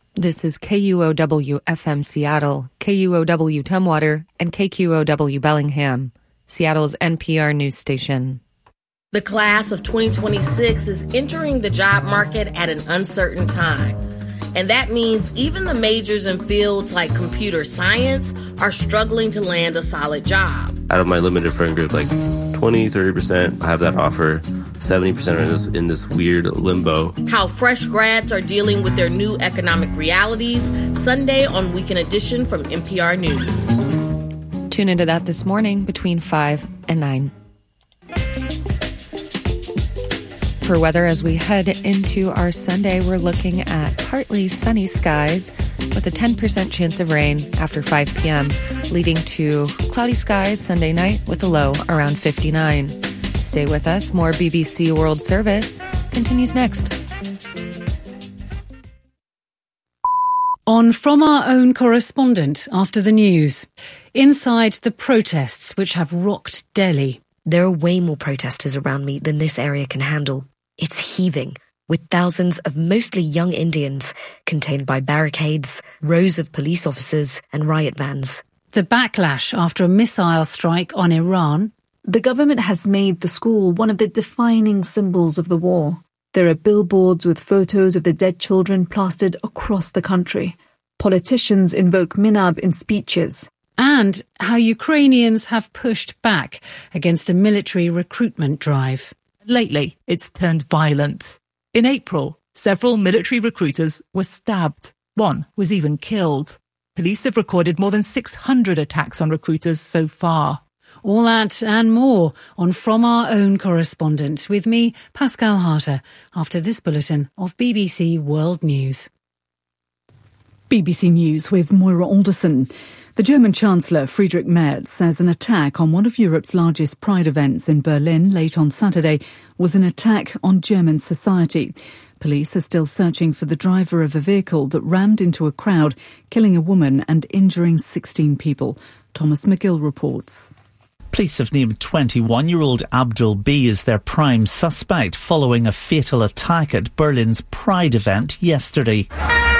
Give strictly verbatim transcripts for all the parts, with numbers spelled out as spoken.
This is K U O W F M Seattle, K U O W Tumwater, and K Q O W Bellingham, Seattle's N P R news station. The class of twenty twenty-six is entering the job market at an uncertain time. And that means even the majors in fields like computer science are struggling to land a solid job. Out of my limited friend group, like twenty, thirty percent have that offer. seventy percent are in this, in this weird limbo. How fresh grads are dealing with their new economic realities, Sunday on Weekend Edition from N P R News. Tune into that this morning between five and nine. For weather as we head into our Sunday, we're looking at partly sunny skies with a ten percent chance of rain after five p.m., leading to cloudy skies Sunday night with a low around fifty-nine. Stay with us. More B B C World Service continues next. On From Our Own Correspondent after the news. Inside the protests which have rocked Delhi. There are way more protesters around me than this area can handle. It's heaving, with thousands of mostly young Indians contained by barricades, rows of police officers and riot vans. The backlash after a missile strike on Iran. The government has made the school one of the defining symbols of the war. There are billboards with photos of the dead children plastered across the country. Politicians invoke Minab in speeches. And how Ukrainians have pushed back against a military recruitment drive. Lately, it's turned violent. In April, several military recruiters were stabbed. One was even killed. Police have recorded more than six hundred attacks on recruiters so far. All that and more on From Our Own Correspondent with me, Pascal Harter, after this bulletin of B B C World News. B B C News with Moira Alderson. The German Chancellor Friedrich Merz says an attack on one of Europe's largest pride events in Berlin late on Saturday was an attack on German society. Police are still searching for the driver of a vehicle that rammed into a crowd, killing a woman and injuring sixteen people. Thomas McGill reports. Police have named twenty-one-year-old Abdul B as their prime suspect following a fatal attack at Berlin's Pride event yesterday.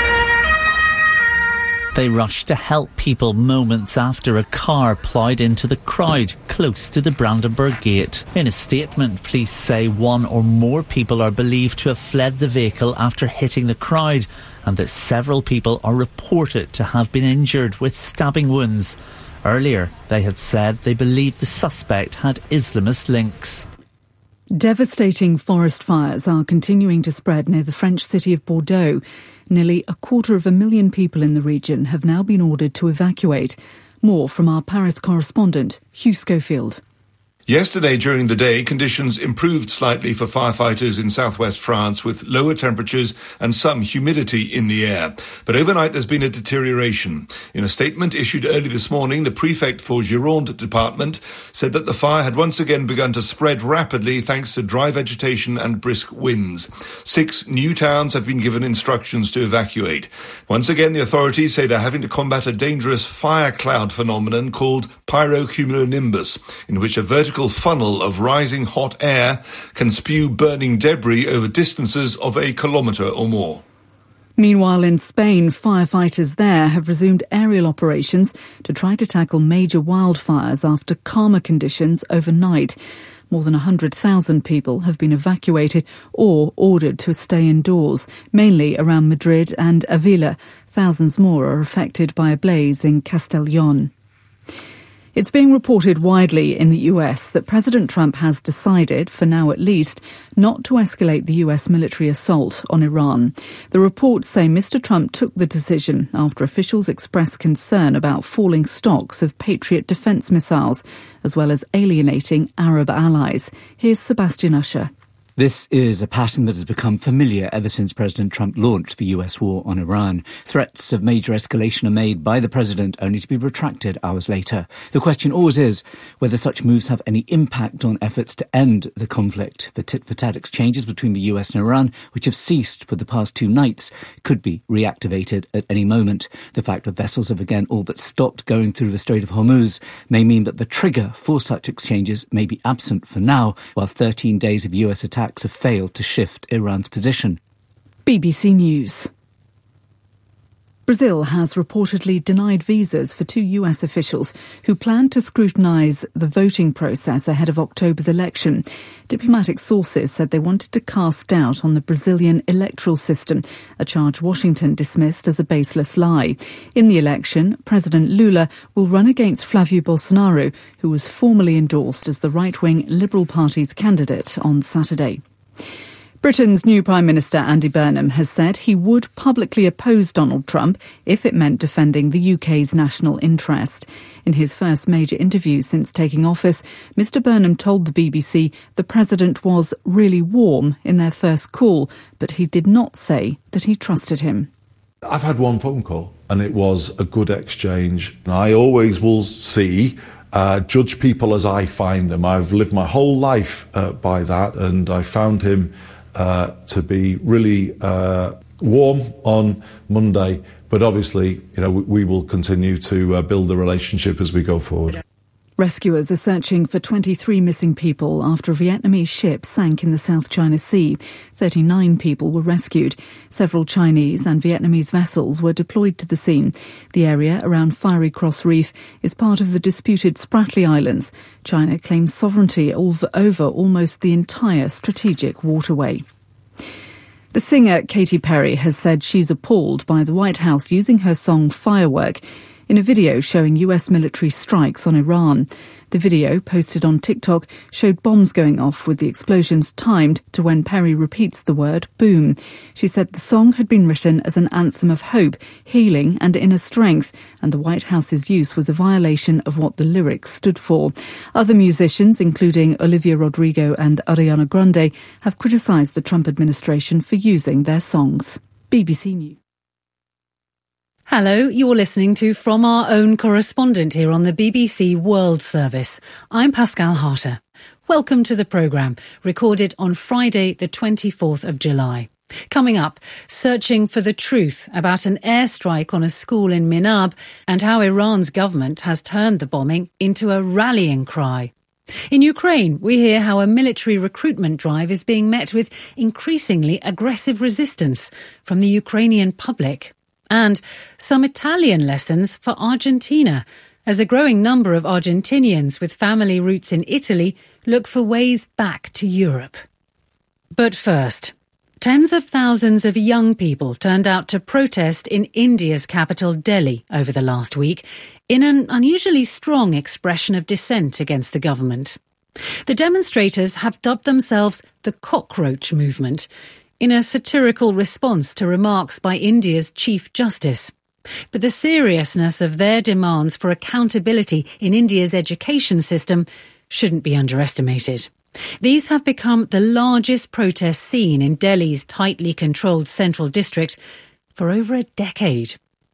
They rushed to help people moments after a car ploughed into the crowd close to the Brandenburg Gate. In a statement, police say one or more people are believed to have fled the vehicle after hitting the crowd and that several people are reported to have been injured with stabbing wounds. Earlier, they had said they believed the suspect had Islamist links. Devastating forest fires are continuing to spread near the French city of Bordeaux. Nearly a quarter of a million people in the region have now been ordered to evacuate. More from our Paris correspondent, Hugh Schofield. Yesterday during the day, conditions improved slightly for firefighters in southwest France with lower temperatures and some humidity in the air. But overnight there's been a deterioration. In a statement issued early this morning, the prefect for Gironde department said that the fire had once again begun to spread rapidly thanks to dry vegetation and brisk winds. Six new towns have been given instructions to evacuate. Once again, the authorities say they're having to combat a dangerous fire cloud phenomenon called pyrocumulonimbus, in which a vertical funnel of rising hot air can spew burning debris over distances of a kilometre or more. Meanwhile, in Spain, firefighters there have resumed aerial operations to try to tackle major wildfires after calmer conditions overnight. More than one hundred thousand people have been evacuated or ordered to stay indoors, mainly around Madrid and Avila. Thousands more are affected by a blaze in Castellón. It's being reported widely in the U S that President Trump has decided, for now at least, not to escalate the U S military assault on Iran. The reports say Mister Trump took the decision after officials expressed concern about falling stocks of Patriot defense missiles, as well as alienating Arab allies. Here's Sebastian Usher. This is a pattern that has become familiar ever since President Trump launched the U S war on Iran. Threats of major escalation are made by the president only to be retracted hours later. The question always is whether such moves have any impact on efforts to end the conflict. The tit-for-tat exchanges between the U S and Iran, which have ceased for the past two nights, could be reactivated at any moment. The fact that vessels have again all but stopped going through the Strait of Hormuz may mean that the trigger for such exchanges may be absent for now, while thirteen days of U S attacks have failed to shift Iran's position. B B C News. Brazil has reportedly denied visas for two U S officials who planned to scrutinise the voting process ahead of October's election. Diplomatic sources said they wanted to cast doubt on the Brazilian electoral system, a charge Washington dismissed as a baseless lie. In the election, President Lula will run against Flávio Bolsonaro, who was formally endorsed as the right-wing Liberal Party's candidate on Saturday. Britain's new Prime Minister Andy Burnham has said he would publicly oppose Donald Trump if it meant defending the U K's national interest. In his first major interview since taking office, Mr Burnham told the B B C the president was really warm in their first call, but he did not say that he trusted him. I've had one phone call and it was a good exchange. I always will see Uh, judge people as I find them. I've lived my whole life uh, by that, and I found him uh, to be really uh, warm on Monday. But obviously, you know, we, we will continue to uh, build a relationship as we go forward. Rescuers are searching for twenty-three missing people after a Vietnamese ship sank in the South China Sea. thirty-nine people were rescued. Several Chinese and Vietnamese vessels were deployed to the scene. The area around Fiery Cross Reef is part of the disputed Spratly Islands. China claims sovereignty over almost the entire strategic waterway. The singer Katy Perry has said she's appalled by the White House using her song Firework in a video showing U S military strikes on Iran. The video, posted on TikTok, showed bombs going off with the explosions timed to when Perry repeats the word boom. She said the song had been written as an anthem of hope, healing and inner strength, and the White House's use was a violation of what the lyrics stood for. Other musicians, including Olivia Rodrigo and Ariana Grande, have criticised the Trump administration for using their songs. B B C News. Hello, you're listening to From Our Own Correspondent here on the B B C World Service. I'm Pascal Harter. Welcome to the programme, recorded on Friday the twenty-fourth of July. Coming up, searching for the truth about an airstrike on a school in Minab and how Iran's government has turned the bombing into a rallying cry. In Ukraine, we hear how a military recruitment drive is being met with increasingly aggressive resistance from the Ukrainian public. And some Italian lessons for Argentina, as a growing number of Argentinians with family roots in Italy look for ways back to Europe. But first, tens of thousands of young people turned out to protest in India's capital Delhi over the last week in an unusually strong expression of dissent against the government. The demonstrators have dubbed themselves the Cockroach Movement, in a satirical response to remarks by India's Chief Justice. But the seriousness of their demands for accountability in India's education system shouldn't be underestimated. These have become the largest protest seen in Delhi's tightly controlled central district for over a decade.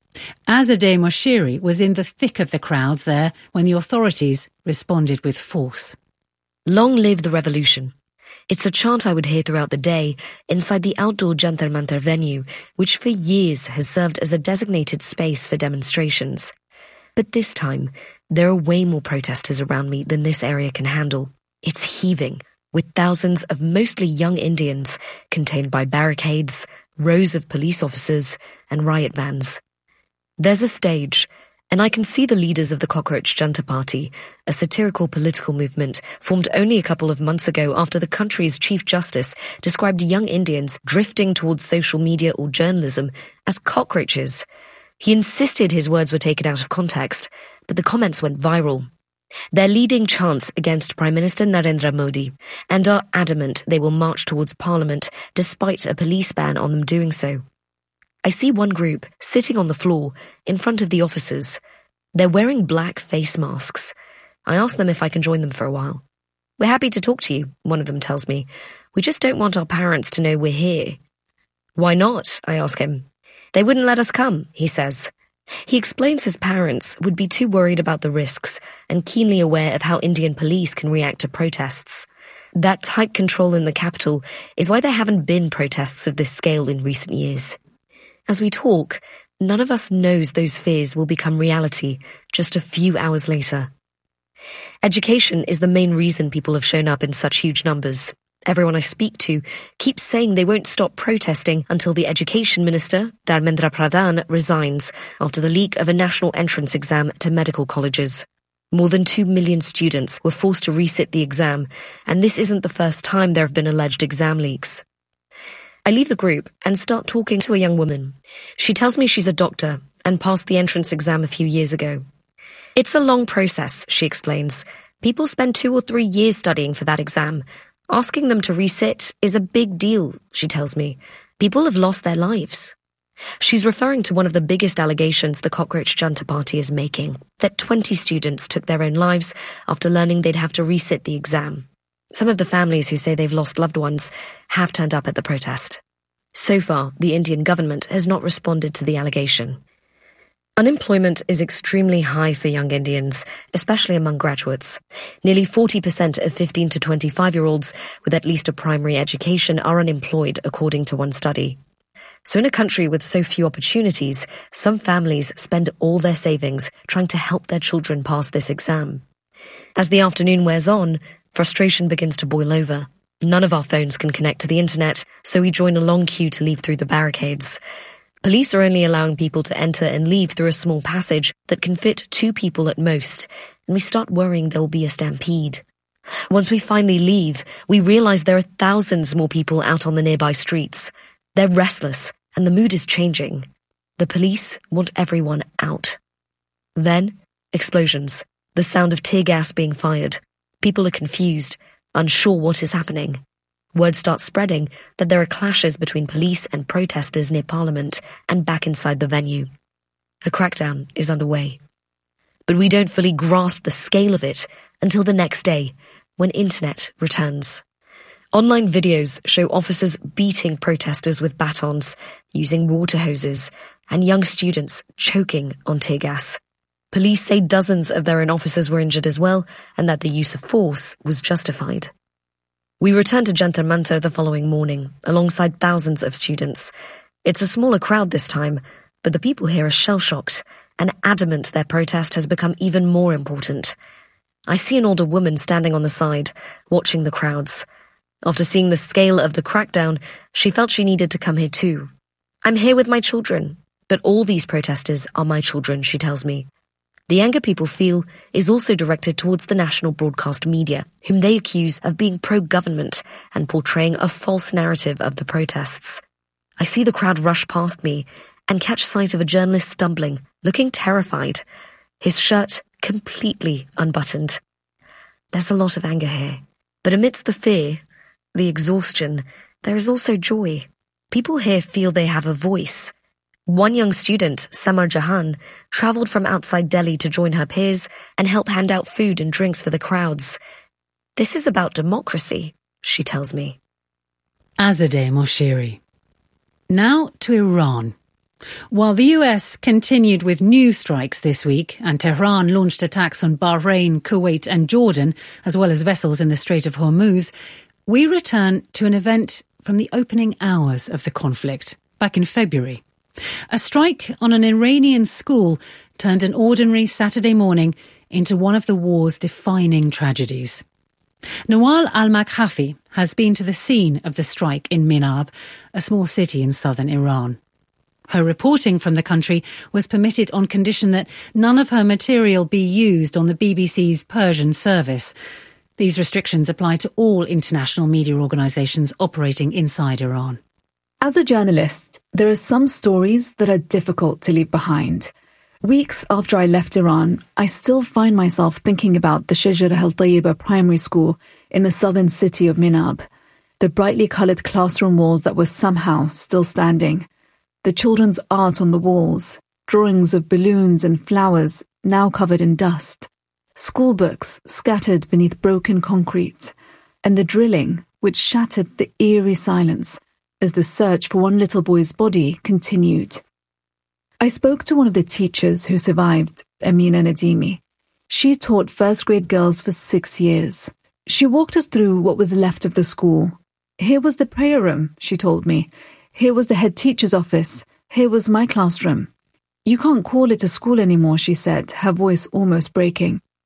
Azadeh Moshiri was in the thick of the crowds there when the authorities responded with force. Long live the revolution. It's a chant I would hear throughout the day inside the outdoor Jantar Mantar venue, which for years has served as a designated space for demonstrations. But this time, there are way more protesters around me than this area can handle. It's heaving, with thousands of mostly young Indians contained by barricades, rows of police officers, and riot vans. There's a stage, and I can see the leaders of the Cockroach Junta Party, a satirical political movement formed only a couple of months ago after the country's Chief Justice described young Indians drifting towards social media or journalism as cockroaches. He insisted his words were taken out of context, but the comments went viral. They're leading chants against Prime Minister Narendra Modi and are adamant they will march towards Parliament despite a police ban on them doing so. I see one group sitting on the floor in front of the officers. They're wearing black face masks. I ask them if I can join them for a while. We're happy to talk to you, one of them tells me. We just don't want our parents to know we're here. Why not? I ask him. They wouldn't let us come, he says. He explains his parents would be too worried about the risks and keenly aware of how Indian police can react to protests. That tight control in the capital is why there haven't been protests of this scale in recent years. As we talk, none of us knows those fears will become reality just a few hours later. Education is the main reason people have shown up in such huge numbers. Everyone I speak to keeps saying they won't stop protesting until the Education Minister, Dharmendra Pradhan, resigns after the leak of a national entrance exam to medical colleges. More than two million students were forced to resit the exam, and this isn't the first time there have been alleged exam leaks. I leave the group and start talking to a young woman. She tells me she's a doctor and passed the entrance exam a few years ago. It's a long process, she explains. People spend two or three years studying for that exam. Asking them to resit is a big deal, she tells me. People have lost their lives. She's referring to one of the biggest allegations the Cockroach Junta Party is making, that twenty students took their own lives after learning they'd have to resit the exam. Some of the families who say they've lost loved ones have turned up at the protest. So far, the Indian government has not responded to the allegation. Unemployment is extremely high for young Indians, especially among graduates. Nearly forty percent of fifteen to twenty-five-year-olds with at least a primary education are unemployed, according to one study. So in a country with so few opportunities, some families spend all their savings trying to help their children pass this exam. As the afternoon wears on, frustration begins to boil over. None of our phones can connect to the internet, so we join a long queue to leave through the barricades. Police are only allowing people to enter and leave through a small passage that can fit two people at most, and we start worrying there will be a stampede. Once we finally leave, we realize there are thousands more people out on the nearby streets. They're restless, and the mood is changing. The police want everyone out. Then, explosions, the sound of tear gas being fired. People are confused, unsure what is happening. Word starts spreading that there are clashes between police and protesters near Parliament and back inside the venue. A crackdown is underway. But we don't fully grasp the scale of it until the next day, when internet returns. Online videos show officers beating protesters with batons, using water hoses, and young students choking on tear gas. Police say dozens of their own officers were injured as well, and that the use of force was justified. We return to Jantar Mantar the following morning, alongside thousands of students. It's a smaller crowd this time, but the people here are shell-shocked and adamant their protest has become even more important. I see an older woman standing on the side, watching the crowds. After seeing the scale of the crackdown, she felt she needed to come here too. I'm here with my children, but all these protesters are my children, she tells me. The anger people feel is also directed towards the national broadcast media, whom they accuse of being pro-government and portraying a false narrative of the protests. I see the crowd rush past me and catch sight of a journalist stumbling, looking terrified, his shirt completely unbuttoned. There's a lot of anger here, but amidst the fear, the exhaustion, there is also joy. People here feel they have a voice. One young student, Samar Jahan, travelled from outside Delhi to join her peers and help hand out food and drinks for the crowds. This is about democracy, she tells me. Azadeh Moshiri. Now to Iran. While the U S continued with new strikes this week and Tehran launched attacks on Bahrain, Kuwait and Jordan, as well as vessels in the Strait of Hormuz, we return to an event from the opening hours of the conflict, back in February. A strike on an Iranian school turned an ordinary Saturday morning into one of the war's defining tragedies. Nawal al-Makhafi has been to the scene of the strike in Minab, a small city in southern Iran. Her reporting from the country was permitted on condition that none of her material be used on the B B C's Persian service. These restrictions apply to all international media organisations operating inside Iran. As a journalist, there are some stories that are difficult to leave behind. Weeks after I left Iran, I still find myself thinking about the Shajara al-Tayyiba primary school in the southern city of Minab, the brightly coloured classroom walls that were somehow still standing, the children's art on the walls, drawings of balloons and flowers now covered in dust, school books scattered beneath broken concrete, and the drilling which shattered the eerie silence as the search for one little boy's body continued. I spoke to one of the teachers who survived, Amina Nadimi. She taught first-grade girls for six years. She walked us through what was left of the school. Here was the prayer room, she told me. Here was the head teacher's office. Here was my classroom. You can't call it a school anymore, she said, her voice almost breaking.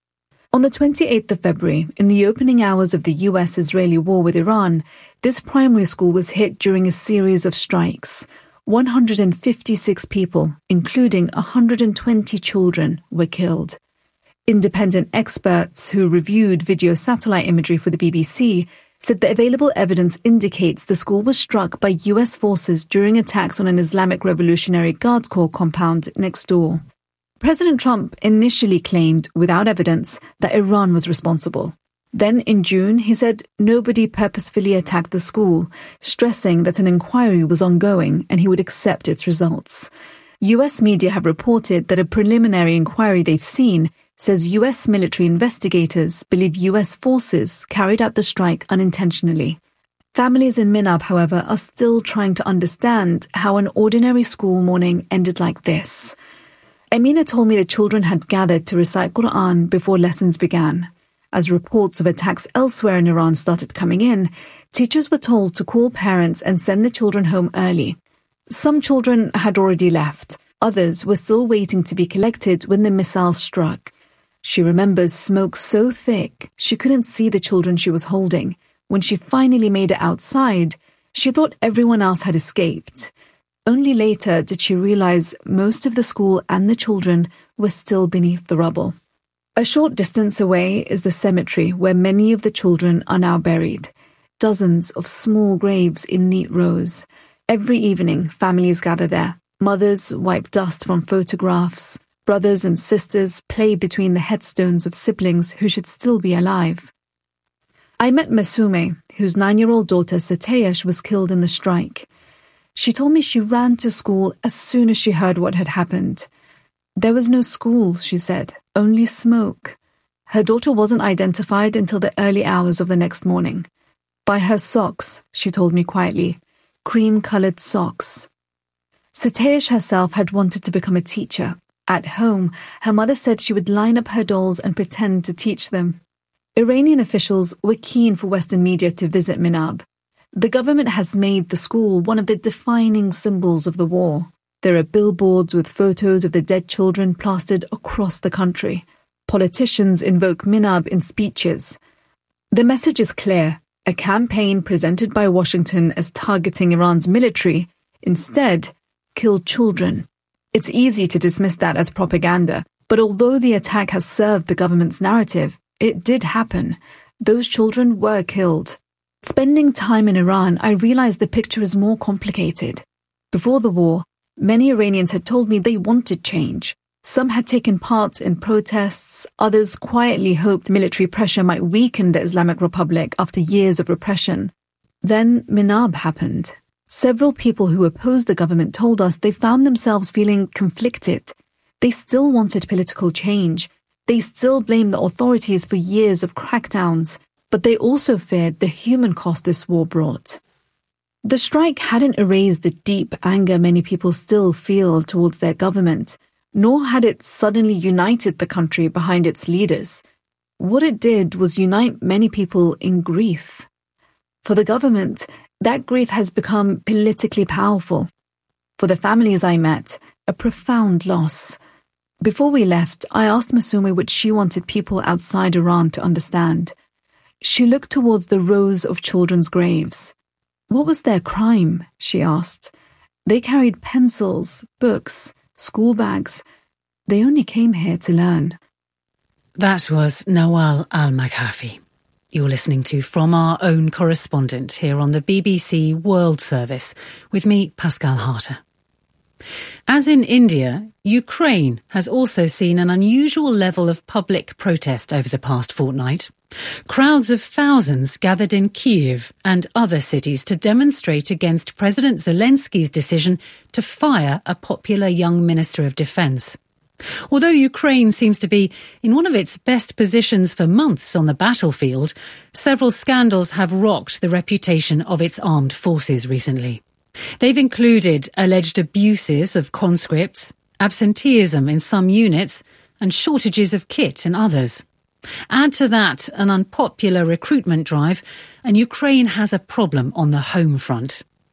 On the twenty-eighth of February, in the opening hours of the U S-Israeli war with Iran, this primary school was hit during a series of strikes. one hundred fifty-six people, including one hundred twenty children, were killed. Independent experts who reviewed video satellite imagery for the B B C said the available evidence indicates the school was struck by U S forces during attacks on an Islamic Revolutionary Guard Corps compound next door. President Trump initially claimed, without evidence, that Iran was responsible. Then, in June, he said nobody purposefully attacked the school, stressing that an inquiry was ongoing and he would accept its results. U S media have reported that a preliminary inquiry they've seen says U S military investigators believe U S forces carried out the strike unintentionally. Families in Minab, however, are still trying to understand how an ordinary school morning ended like this. Amina told me the children had gathered to recite Quran before lessons began. As reports of attacks elsewhere in Iran started coming in, teachers were told to call parents and send the children home early. Some children had already left. Others were still waiting to be collected when the missiles struck. She remembers smoke so thick she couldn't see the children she was holding. When she finally made it outside, she thought everyone else had escaped. Only later did she realize most of the school and the children were still beneath the rubble. A short distance away is the cemetery where many of the children are now buried. Dozens of small graves in neat rows. Every evening, families gather there. Mothers wipe dust from photographs. Brothers and sisters play between the headstones of siblings who should still be alive. I met Masume, whose nine-year-old daughter Sateyesh was killed in the strike. She told me she ran to school as soon as she heard what had happened. There was no school, she said, only smoke. Her daughter wasn't identified until the early hours of the next morning. By her socks, she told me quietly, cream-coloured socks. Sateyesh herself had wanted to become a teacher. At home, her mother said she would line up her dolls and pretend to teach them. Iranian officials were keen for Western media to visit Minab. The government has made the school one of the defining symbols of the war. There are billboards with photos of the dead children plastered across the country. Politicians invoke Minab in speeches. The message is clear: a campaign presented by Washington as targeting Iran's military instead killed children. It's easy to dismiss that as propaganda, but although the attack has served the government's narrative, it did happen. Those children were killed. Spending time in Iran, I realized the picture is more complicated. Before the war, many Iranians had told me they wanted change. Some had taken part in protests, others quietly hoped military pressure might weaken the Islamic Republic after years of repression. Then Minab happened. Several people who opposed the government told us they found themselves feeling conflicted. They still wanted political change. They still blamed the authorities for years of crackdowns, but they also feared the human cost this war brought. The strike hadn't erased the deep anger many people still feel towards their government, nor had it suddenly united the country behind its leaders. What it did was unite many people in grief. For the government, that grief has become politically powerful. For the families I met, a profound loss. Before we left, I asked Masume what she wanted people outside Iran to understand. She looked towards the rows of children's graves. What was their crime? She asked. They carried pencils, books, school bags. They only came here to learn. That was Nawal Al-Makhafi. You're listening to From Our Own Correspondent here on the B B C World Service with me, Pascal Harter. As in India, Ukraine has also seen an unusual level of public protest over the past fortnight. Crowds of thousands gathered in Kyiv and other cities to demonstrate against President Zelensky's decision to fire a popular young Minister of Defence. Although Ukraine seems to be in one of its best positions for months on the battlefield, several scandals have rocked the reputation of its armed forces recently. They've included alleged abuses of conscripts, absenteeism in some units, and shortages of kit in others. Add to that an unpopular recruitment drive, and Ukraine has a problem on the home front.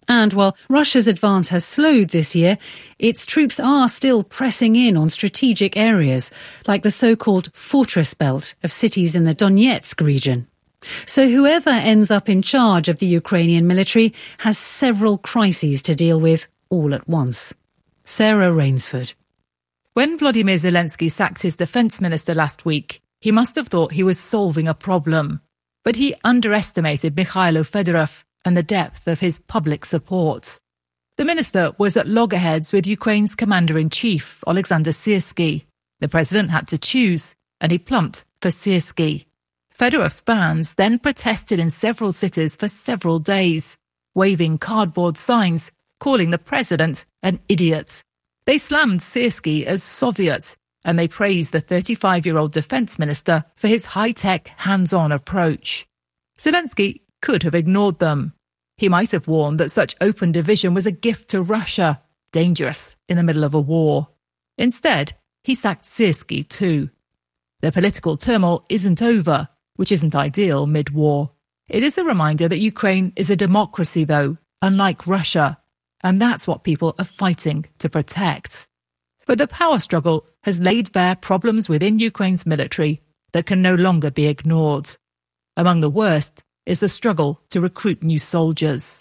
And while Russia's advance has slowed this year, its troops are still pressing in on strategic areas, like the so-called fortress belt of cities in the Donetsk region. So whoever ends up in charge of the Ukrainian military has several crises to deal with all at once. Sarah Rainsford. When Volodymyr Zelensky sacked his defence minister last week, he must have thought he was solving a problem. But he underestimated Mikhailo Fedorov and the depth of his public support. The minister was at loggerheads with Ukraine's commander-in-chief, Oleksandr Syrsky. The president had to choose, and he plumped for Syrsky. Fedorov's bands then protested in several cities for several days, waving cardboard signs calling the president an idiot. They slammed Syrsky as Soviet, and they praised the thirty-five-year-old defence minister for his high-tech, hands-on approach. Zelensky could have ignored them. He might have warned that such open division was a gift to Russia, dangerous in the middle of a war. Instead, he sacked Syrsky too. The political turmoil isn't over, which isn't ideal mid-war. It is a reminder that Ukraine is a democracy, though, unlike Russia, and that's what people are fighting to protect. But the power struggle has laid bare problems within Ukraine's military that can no longer be ignored. Among the worst is the struggle to recruit new soldiers.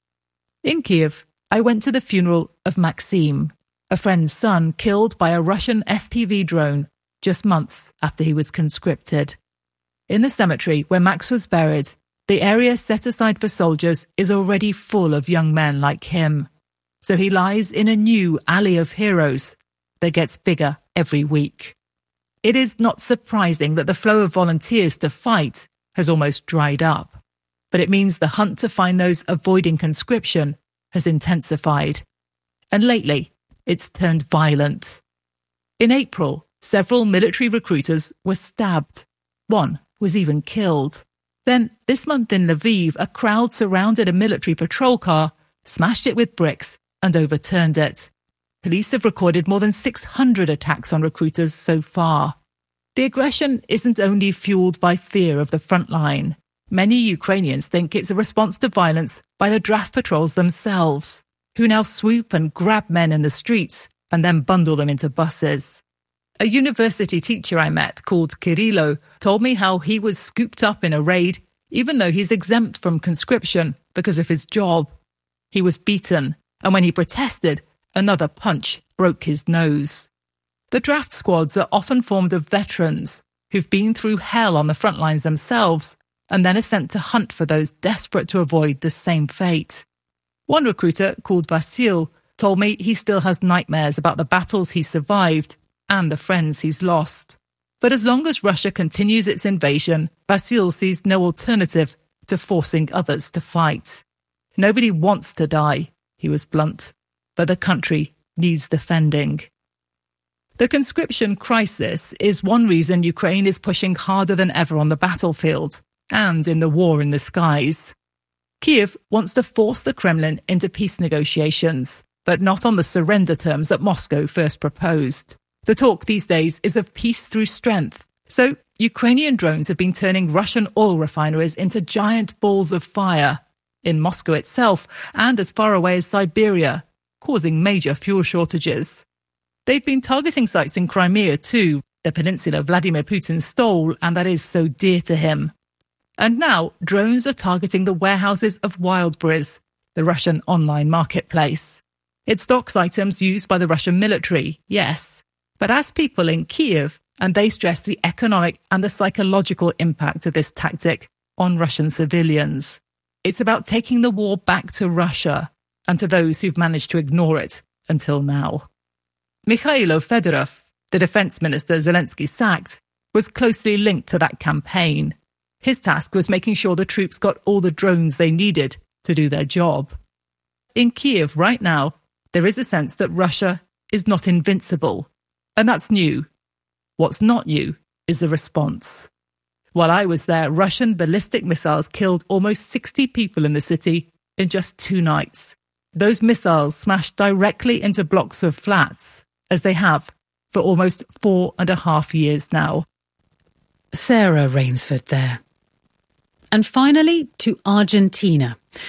In Kiev, I went to the funeral of Maxim, a friend's son killed by a Russian F P V drone just months after he was conscripted. In the cemetery where Max was buried, the area set aside for soldiers is already full of young men like him. So he lies in a new alley of heroes that gets bigger every week. It is not surprising that the flow of volunteers to fight has almost dried up, but it means the hunt to find those avoiding conscription has intensified. And lately, it's turned violent. In April, several military recruiters were stabbed. One was even killed. Then, this month in Lviv, a crowd surrounded a military patrol car, smashed it with bricks, and overturned it. Police have recorded more than six hundred attacks on recruiters so far. The aggression isn't only fueled by fear of the front line. Many Ukrainians think it's a response to violence by the draft patrols themselves, who now swoop and grab men in the streets and then bundle them into buses. A university teacher I met, called Kirilo, told me how he was scooped up in a raid, even though he's exempt from conscription because of his job. He was beaten, and when he protested, another punch broke his nose. The draft squads are often formed of veterans who've been through hell on the front lines themselves and then are sent to hunt for those desperate to avoid the same fate. One recruiter, called Vasil, told me he still has nightmares about the battles he survived and the friends he's lost. But as long as Russia continues its invasion, Vasil sees no alternative to forcing others to fight. Nobody wants to die, he was blunt, but the country needs defending. The conscription crisis is one reason Ukraine is pushing harder than ever on the battlefield and in the war in the skies. Kiev wants to force the Kremlin into peace negotiations, but not on the surrender terms that Moscow first proposed. The talk these days is of peace through strength. So Ukrainian drones have been turning Russian oil refineries into giant balls of fire in Moscow itself and as far away as Siberia, causing major fuel shortages. They've been targeting sites in Crimea too, the peninsula Vladimir Putin stole and that is so dear to him. And now drones are targeting the warehouses of Wildberries, the Russian online marketplace. It stocks items used by the Russian military, yes, but as people in Kiev, and they stress the economic and the psychological impact of this tactic on Russian civilians. It's about taking the war back to Russia and to those who've managed to ignore it until now. Mikhailo Fedorov, the defence minister Zelensky sacked, was closely linked to that campaign. His task was making sure the troops got all the drones they needed to do their job. In Kiev right now, there is a sense that Russia is not invincible, and that's new. What's not new is the response. While I was there, Russian ballistic missiles killed almost sixty people in the city in just two nights. Those missiles smashed directly into blocks of flats, as they have for almost four and a half years now. Sarah Rainsford there. And finally, to Argentina.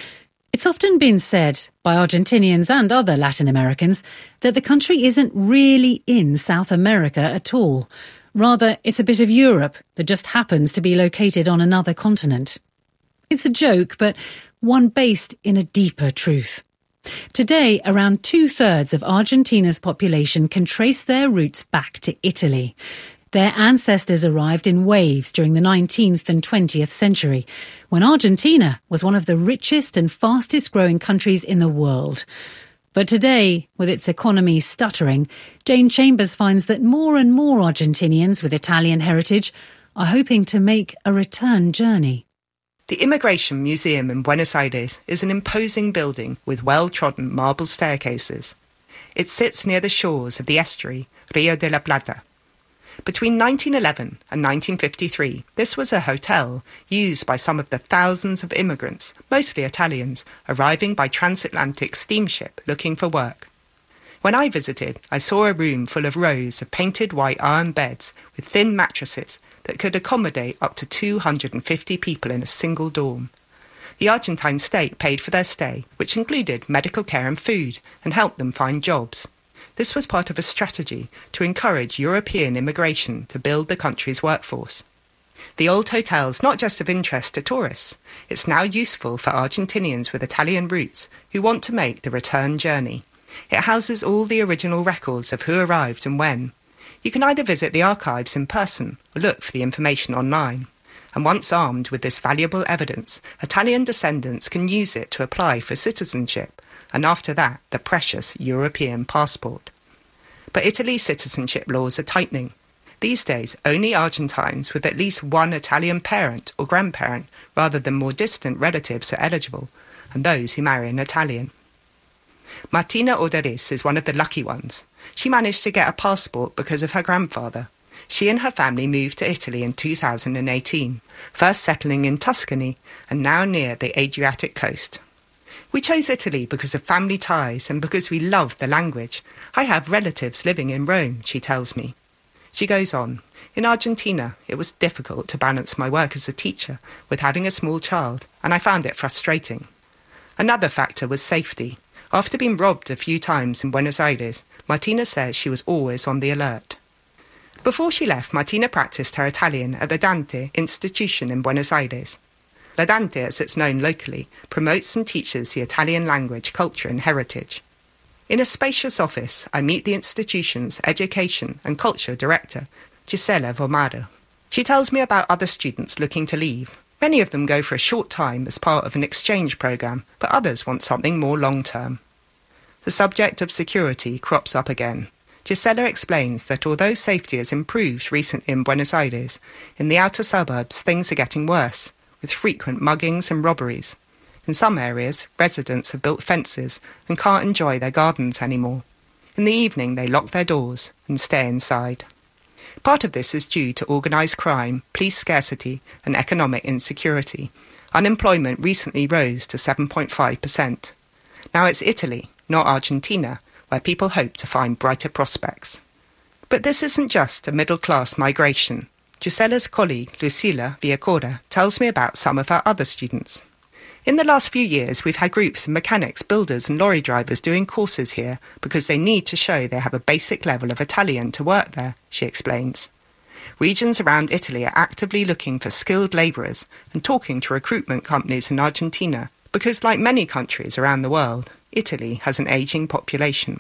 It's often been said by Argentinians and other Latin Americans that the country isn't really in South America at all. Rather, it's a bit of Europe that just happens to be located on another continent. It's a joke, but one based in a deeper truth. Today, around two-thirds of Argentina's population can trace their roots back to Italy. Their ancestors arrived in waves during the nineteenth and twentieth century, when Argentina was one of the richest and fastest-growing countries in the world. But today, with its economy stuttering, Jane Chambers finds that more and more Argentinians with Italian heritage are hoping to make a return journey. The Immigration Museum in Buenos Aires is an imposing building with well-trodden marble staircases. It sits near the shores of the estuary Rio de la Plata. Between nineteen eleven and nineteen fifty-three, this was a hotel used by some of the thousands of immigrants, mostly Italians, arriving by transatlantic steamship looking for work. When I visited, I saw a room full of rows of painted white iron beds with thin mattresses that could accommodate up to two hundred fifty people in a single dorm. The Argentine state paid for their stay, which included medical care and food, and helped them find jobs. This was part of a strategy to encourage European immigration to build the country's workforce. The old hotel's not just of interest to tourists, it's now useful for Argentinians with Italian roots who want to make the return journey. It houses all the original records of who arrived and when. You can either visit the archives in person or look for the information online. And once armed with this valuable evidence, Italian descendants can use it to apply for citizenship, and after that, the precious European passport. But Italy's citizenship laws are tightening. These days, only Argentines with at least one Italian parent or grandparent, rather than more distant relatives, are eligible, and those who marry an Italian. Martina Oderis is one of the lucky ones. She managed to get a passport because of her grandfather. She and her family moved to Italy in two thousand eighteen, first settling in Tuscany and now near the Adriatic coast. We chose Italy because of family ties and because we love the language. I have relatives living in Rome, she tells me. She goes on, in Argentina, it was difficult to balance my work as a teacher with having a small child, and I found it frustrating. Another factor was safety. After being robbed a few times in Buenos Aires, Martina says she was always on the alert. Before she left, Martina practiced her Italian at the Dante Institution in Buenos Aires. La Dante, as it's known locally, promotes and teaches the Italian language, culture and heritage. In a spacious office, I meet the institution's education and culture director, Gisela Vomaro. She tells me about other students looking to leave. Many of them go for a short time as part of an exchange programme, but others want something more long-term. The subject of security crops up again. Gisela explains that although safety has improved recently in Buenos Aires, in the outer suburbs things are getting worse, with frequent muggings and robberies. In some areas, residents have built fences and can't enjoy their gardens anymore. In the evening, they lock their doors and stay inside. Part of this is due to organised crime, police scarcity and economic insecurity. Unemployment recently rose to seven point five percent. Now it's Italy, not Argentina, where people hope to find brighter prospects. But this isn't just a middle-class migration. Gisela's colleague, Lucila Villacora, tells me about some of her other students. In the last few years, we've had groups of mechanics, builders and lorry drivers doing courses here because they need to show they have a basic level of Italian to work there, she explains. Regions around Italy are actively looking for skilled labourers and talking to recruitment companies in Argentina because, like many countries around the world, Italy has an ageing population.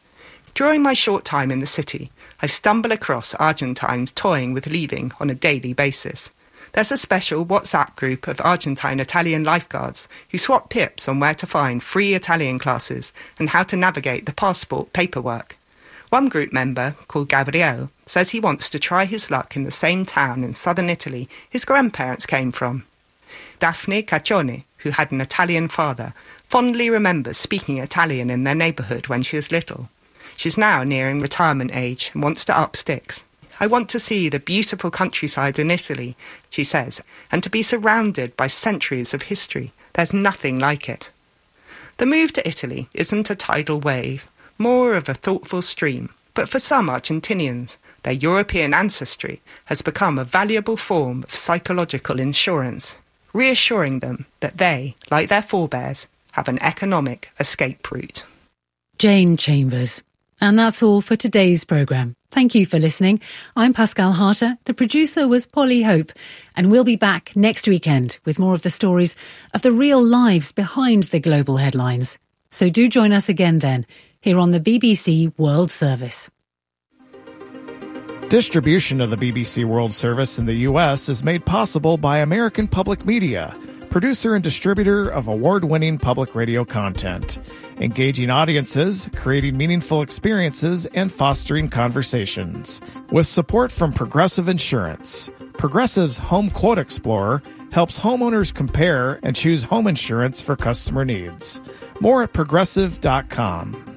During my short time in the city, I stumble across Argentines toying with leaving on a daily basis. There's a special WhatsApp group of Argentine Italian lifeguards who swap tips on where to find free Italian classes and how to navigate the passport paperwork. One group member, called Gabriel, says he wants to try his luck in the same town in southern Italy his grandparents came from. Daphne Caccione, who had an Italian father, fondly remembers speaking Italian in their neighbourhood when she was little. She's now nearing retirement age and wants to up sticks. I want to see the beautiful countryside in Italy, she says, and to be surrounded by centuries of history. There's nothing like it. The move to Italy isn't a tidal wave, more of a thoughtful stream, but for some Argentinians, their European ancestry has become a valuable form of psychological insurance, reassuring them that they, like their forebears, have an economic escape route. Jane Chambers. And that's all for today's programme. Thank you for listening. I'm Pascal Harter. The producer was Polly Hope. And we'll be back next weekend with more of the stories of the real lives behind the global headlines. So do join us again then, here on the B B C World Service. Distribution of the B B C World Service in the U S is made possible by American Public Media, producer and distributor of award-winning public radio content, engaging audiences, creating meaningful experiences, and fostering conversations. With support from Progressive Insurance, Progressive's Home Quote Explorer helps homeowners compare and choose home insurance for customer needs. More at progressive dot com.